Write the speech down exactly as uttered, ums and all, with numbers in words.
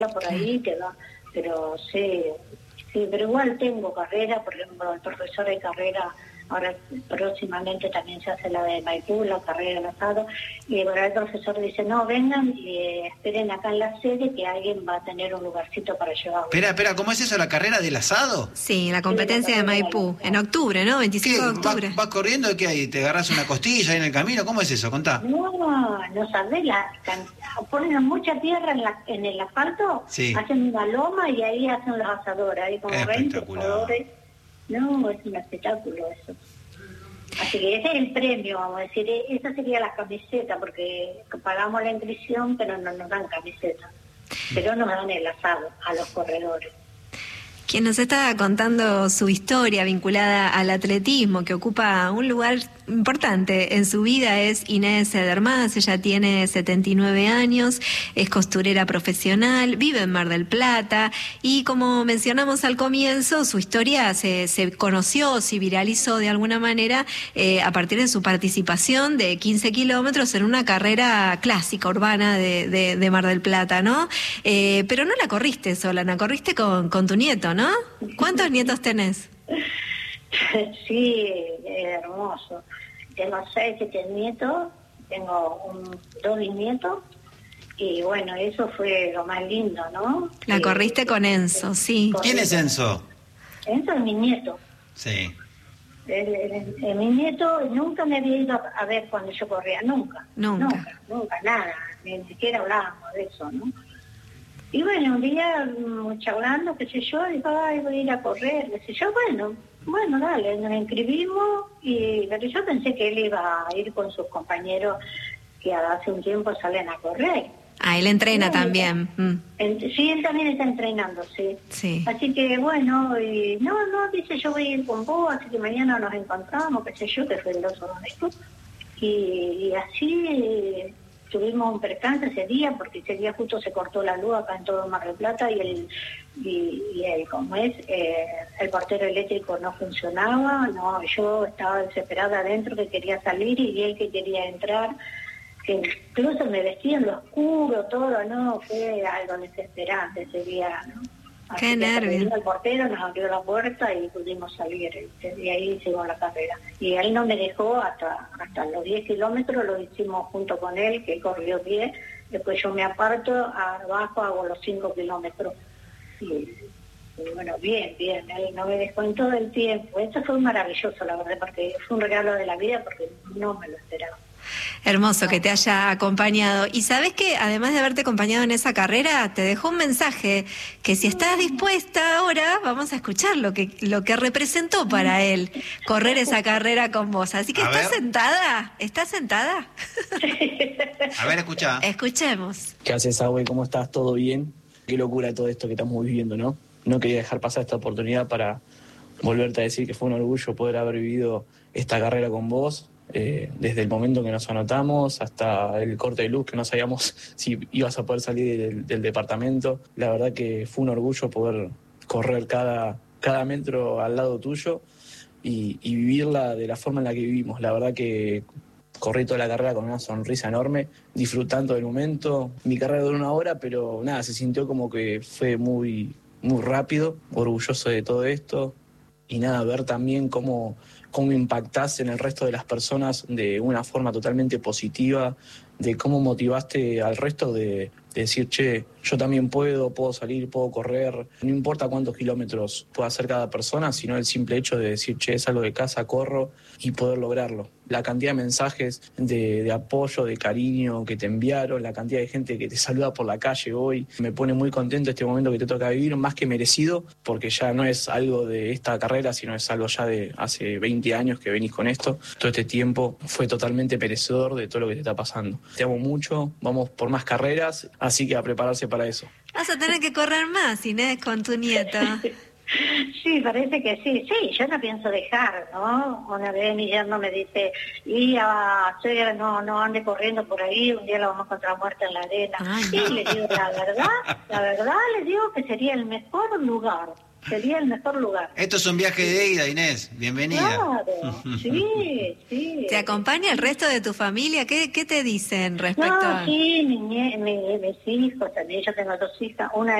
por ahí te va, pero sí, sí, pero igual tengo carrera, por ejemplo, el profesor de carrera, ahora próximamente también se hace la de Maipú, la carrera del asado, y bueno, el profesor dice, no, vengan y eh, esperen acá en la sede que alguien va a tener un lugarcito para llevar. Espera, espera, ¿cómo es eso, la carrera del asado? Sí, la competencia sí, la de Maipú, en octubre, ¿no? veinticinco de octubre. ¿Vas va corriendo? ¿Qué hay? ¿Te agarras una costilla ahí en el camino? ¿Cómo es eso? Contá. No, no sabés, la, ponen mucha tierra en, la, en el asfalto, sí. Hacen una loma y ahí hacen los asadores, ahí como veinte asadores. No, es un espectáculo eso. Así que ese es el premio, vamos a decir, esa sería la camiseta, porque pagamos la inscripción, pero no nos dan camiseta, pero nos dan el asado a los corredores. Quien nos está contando su historia vinculada al atletismo, que ocupa un lugar importante en su vida, es Inés Edermás. Ella tiene setenta y nueve años, es costurera profesional, vive en Mar del Plata y, como mencionamos al comienzo, su historia se, se conoció, se viralizó de alguna manera eh, a partir de su participación de quince kilómetros en una carrera clásica urbana de, de, de Mar del Plata, ¿no? Eh, pero no la corriste sola, la corriste con, con tu nieto, ¿no? ¿Cuántos nietos tenés? Sí, hermoso. Tengo seis, siete nietos, tengo un, dos bisnietos, y bueno, eso fue lo más lindo, ¿no? La eh, corriste con Enzo, sí. ¿Quién es Enzo? Enzo es mi nieto. Sí. El, el, el, mi nieto nunca me había ido a, a ver cuando yo corría, nunca. Nunca. Nunca, nunca, nada. Ni siquiera hablábamos de eso, ¿no? Y bueno, un día charlando, qué sé yo, dijo, ay, voy a ir a correr, qué sé yo, bueno, bueno, dale, nos inscribimos, y pero yo pensé que él iba a ir con sus compañeros que hace un tiempo salen a correr. Ah, él entrena bueno, también. Mm. Él, sí, él también está entrenando, sí. Sí. Así que bueno, y no, no, dice, yo voy a ir con vos, así que mañana nos encontramos, qué sé yo, que fue el dos domingo. Y, y así tuvimos un percance ese día, porque ese día justo se cortó la luz acá en todo Mar del Plata, y el, y, y el como es, eh, el portero eléctrico no funcionaba, no, yo estaba desesperada adentro, que quería salir, y él que quería entrar, que incluso me vestía en lo oscuro, todo, no, fue algo desesperante ese día, ¿no? Así Qué nervio. El portero nos abrió la puerta y pudimos salir, y ahí hicimos la carrera. Y él no me dejó hasta hasta los diez kilómetros, lo hicimos junto con él, que corrió diez, después yo me aparto, abajo hago los cinco kilómetros. Y, y bueno, bien, bien, él no me dejó en todo el tiempo. Eso fue maravilloso, la verdad, porque fue un regalo de la vida, porque no me lo esperaba. Hermoso que te haya acompañado. Y sabes que además de haberte acompañado en esa carrera, te dejó un mensaje que si estás dispuesta ahora, vamos a escuchar lo que lo que representó para él correr esa carrera con vos. Así que, ¿estás sentada? ¿Estás sentada? A ver, escucha. Escuchemos. ¿Qué haces, Abue? ¿Cómo estás? ¿Todo bien? Qué locura todo esto que estamos viviendo, ¿no? No quería dejar pasar esta oportunidad para volverte a decir que fue un orgullo poder haber vivido esta carrera con vos. Eh, desde el momento que nos anotamos hasta el corte de luz, que no sabíamos si ibas a poder salir del, del departamento. La verdad que fue un orgullo poder correr cada, cada metro al lado tuyo y, y vivirla de la forma en la que vivimos. La verdad que corrí toda la carrera con una sonrisa enorme, disfrutando del momento. Mi carrera duró una hora, pero nada, se sintió como que fue muy, muy rápido, orgulloso de todo esto. Y nada, ver también cómo, cómo impactaste en el resto de las personas de una forma totalmente positiva, de cómo motivaste al resto de, de decir, che, yo también puedo, puedo salir, puedo correr. No importa cuántos kilómetros pueda hacer cada persona, sino el simple hecho de decir, che, salgo de casa, corro, y poder lograrlo. La cantidad de mensajes de, de apoyo, de cariño que te enviaron, la cantidad de gente que te saluda por la calle hoy, me pone muy contento este momento que te toca vivir, más que merecido, porque ya no es algo de esta carrera, sino es algo ya de hace veinte años que venís con esto. Todo este tiempo fue totalmente merecedor de todo lo que te está pasando. Te amo mucho, vamos por más carreras, así que a prepararse para eso. Vas a tener que correr más, Inés, con tu nieta. Sí, parece que sí, sí, yo no pienso dejar, ¿no? Una vez mi yerno me dice, y a suegra no, no ande corriendo por ahí, un día la vamos a encontrar muerta en la arena. Ay, no. Y le digo, la verdad, la verdad le digo que sería el mejor lugar sería el mejor lugar. Esto es un viaje de ida, Inés. Bienvenida. Claro, sí, sí. ¿Te acompaña el resto de tu familia? ¿Qué, qué te dicen respecto No, a...? sí, mi, nie- mi- mis hijos también, yo tengo dos hijas, una